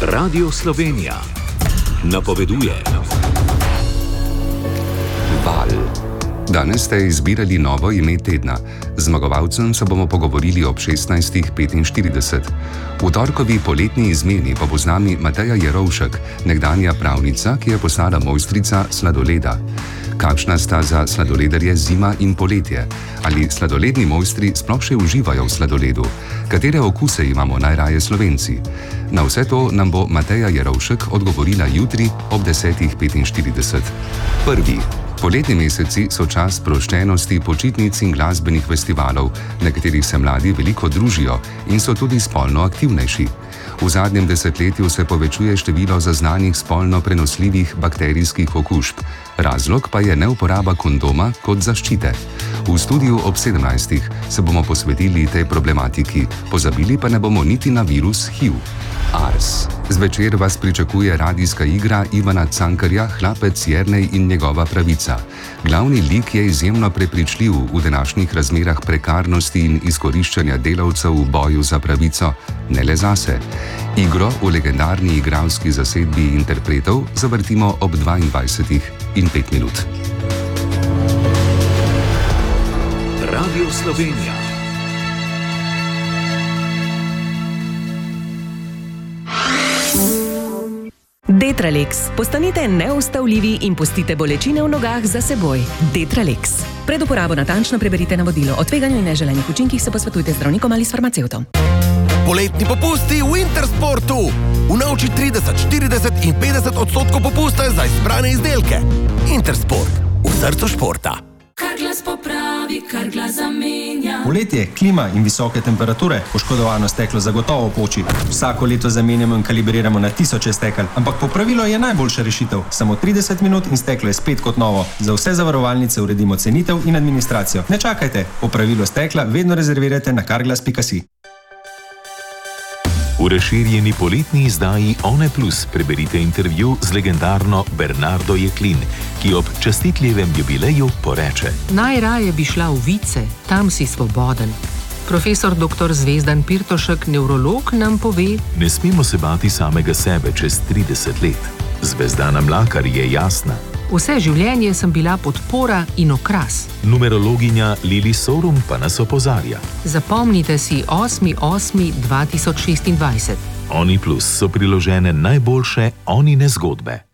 Radio Slovenija napoveduje. Val. Danes ste izbirali novo ime tedna. Z zmagovalcem se bomo pogovorili ob 16:45. V torkovi poletni izmeni pa bo z nami Mateja Jerovšek, nekdanja pravnica, ki je postala mojstrica sladoleda. Kakšna sta za sladoledarje zima in poletje? Ali sladoledni mojstri sploh še uživajo v sladoledu? Katere okuse imamo najraje Slovenci? Na vse to nam bo Mateja Jerovšek odgovorila jutri ob 10:45. Prvi. Poletni meseci so čas sproščenosti, počitnic in glasbenih festivalov, na katerih se mladi veliko družijo in so tudi spolno aktivnejši. V zadnjem desetletju se povečuje število zaznanih spolno prenosljivih bakterijskih okužb. Razlog pa je neuporaba kondoma kot zaščite. V studiu ob 17. se bomo posvetili tej problematiki, pozabili pa ne bomo niti na virus HIV. Ars. Zvečer vas pričakuje radijska igra Ivana Cankarja Hlapec Jernej in njegova pravica. Glavni lik je izjemno prepričljiv v današnjih razmerah prekarnosti in izkoriščanja delavcev v boju za pravico, ne le zase. Igro v legendarni igralski zasedbi interpretov zavrtimo ob 22:05. Radio Slovenija. Detralex. Postanite neustavljivi in pustite bolečine v nogah za seboj. Detralex. Pred uporabo natančno preberite navodilo. O tveganju in neželenih učinkih se posvetujte z zdravnikom ali s farmacevtom. Poletni popusti v Intersportu. Unovči 30, 40 in 50% popusta za izbrane izdelke. Intersport. V srcu športa. Carglass popravi, Carglass zamenja. Poletje, klima in visoke temperature, poškodovano steklo zagotovo poči. Vsako leto zamenjamo in kalibriramo na tisoče stekel, ampak popravilo je najboljša rešitev. Samo 30 minut in steklo je spet kot novo. Za vse zavarovalnice uredimo cenitev in administracijo. Ne čakajte, popravilo stekla vedno rezervirajte na carglass.si. V razširjeni poletni izdaji One Plus preberite intervju z legendarno Bernardo Jeklin, ki ob častitljivem jubileju poreče: Najraje bi šla v Vice, tam si svoboden. Profesor dr. Zvezdan Pirtošek, nevrolog, nam pove: ne smemo se bati samega sebe čez 30 let. Zvezdana Mlakar je jasna. Vse življenje sem bila podpora in okras. Numerologinja Lili Sorum pa nas opozarja: zapomnite si 8.8.2026. Oni Plus so priložene najboljše Onine zgodbe.